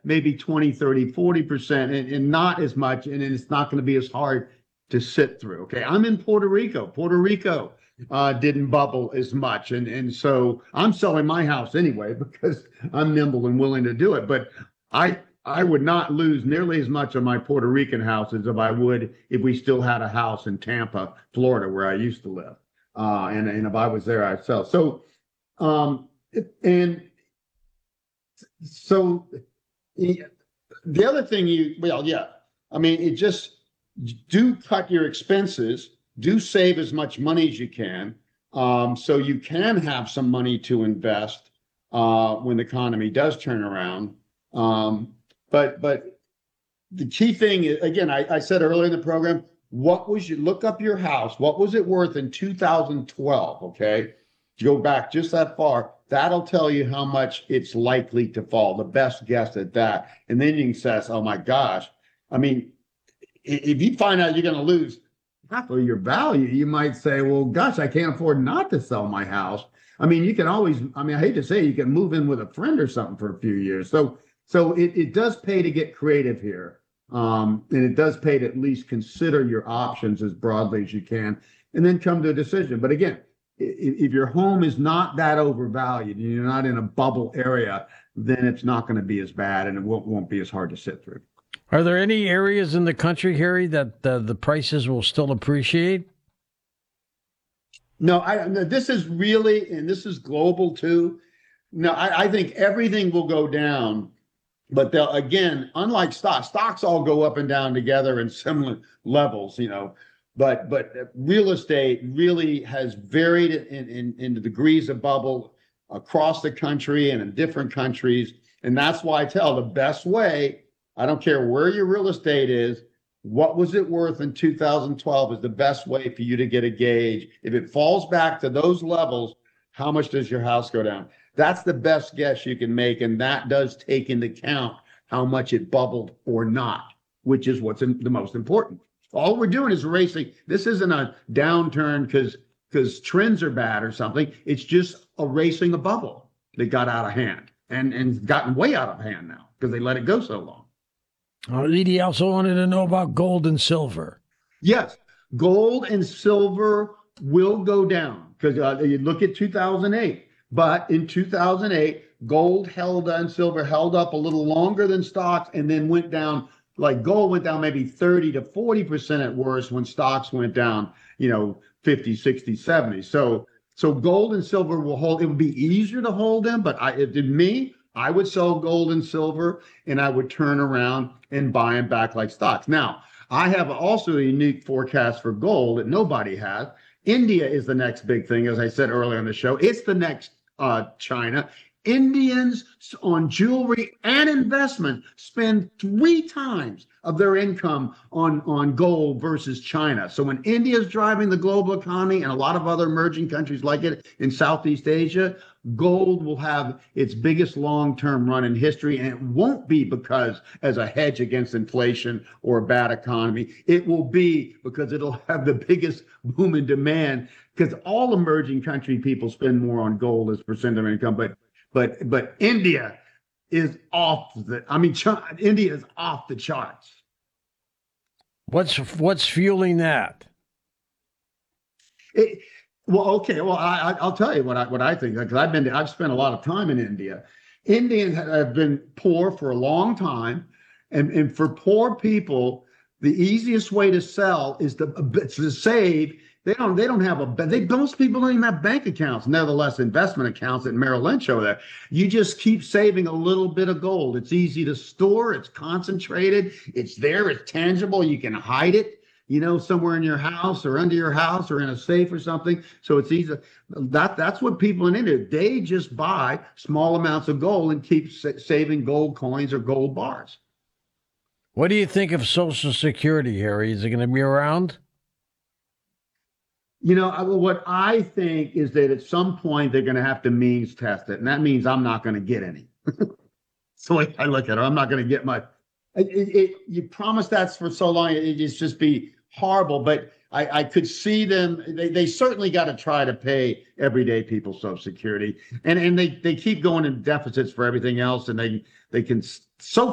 maybe 20, 30, 40%, and not as much, and it's not going to be as hard to sit through. Okay. I'm in Puerto Rico. Puerto Rico didn't bubble as much. And so I'm selling my house anyway because I'm nimble and willing to do it. But I would not lose nearly as much on my Puerto Rican house as if I would if we still had a house in Tampa, Florida, where I used to live. And if I was there, I'd sell. And so the other thing I mean, it just do cut your expenses, do save as much money as you can, so you can have some money to invest when the economy does turn around. But the key thing is, again, I said earlier in the program, look up your house, what was it worth in 2012? Okay, go back just that far. That'll tell you how much it's likely to fall, the best guess at that. And then you can say, oh my gosh, I mean, if you find out you're going to lose half of your value, you might say, well, gosh, I can't afford not to sell my house. I mean, you can always, I mean, I hate to say it, you can move in with a friend or something for a few years. So it does pay to get creative here. And it does pay to at least consider your options as broadly as you can, and then come to a decision. But again, if your home is not that overvalued and you're not in a bubble area, then it's not going to be as bad, and it won't be as hard to sit through. Are there any areas in the country, Harry, that the prices will still appreciate? No, this is really, and this is global too. No, I think everything will go down, but they'll, again, unlike stocks all go up and down together in similar levels, but real estate really has varied in the degrees of bubble across the country and in different countries. And that's why I tell the best way, I don't care where your real estate is, what was it worth in 2012 is the best way for you to get a gauge. If it falls back to those levels, how much does your house go down? That's the best guess you can make. And that does take into account how much it bubbled or not, which is what's the most important. All we're doing is racing. This isn't a downturn because trends are bad or something. It's just erasing a bubble that got out of hand and gotten way out of hand now because they let it go so long. Edie also wanted to know about gold and silver. Yes, gold and silver will go down because you look at 2008. But in 2008, gold and silver held up a little longer than stocks and then went down. Like gold went down maybe 30 to 40% at worst when stocks went down, 50, 60, 70. So gold and silver will hold. It would be easier to hold them, but I would sell gold and silver and I would turn around and buy them back like stocks. Now, I have also a unique forecast for gold that nobody has. India is the next big thing, as I said earlier on the show. It's the next China. Indians on jewelry and investment spend 3 times of their income on gold versus China. So when India is driving the global economy and a lot of other emerging countries like it in Southeast Asia, gold will have its biggest long-term run in history. And it won't be because as a hedge against inflation or a bad economy. It will be because it'll have the biggest boom in demand because all emerging country people spend more on gold as percent of income. But India is India is off the charts. What's fueling that? I'll tell you what I think, because I've spent a lot of time in India. Indians have been poor for a long time, and for poor people, the easiest way to sell is to save. Most people don't even have bank accounts, nevertheless investment accounts at Merrill Lynch over there. You just keep saving a little bit of gold. It's easy to store, it's concentrated, it's there, it's tangible, you can hide it, somewhere in your house or under your house or in a safe or something. So it's easy. That's what people in India, they just buy small amounts of gold and keep saving gold coins or gold bars. What do you think of Social Security, Harry? Is it going to be around? What I think is that at some point they're going to have to means test it. And that means I'm not going to get any. So I look at it, I'm not going to get my, you promise that's for so long, it's just be horrible. But I could see them, they certainly got to try to pay everyday people Social Security. And they keep going in deficits for everything else. And they can, so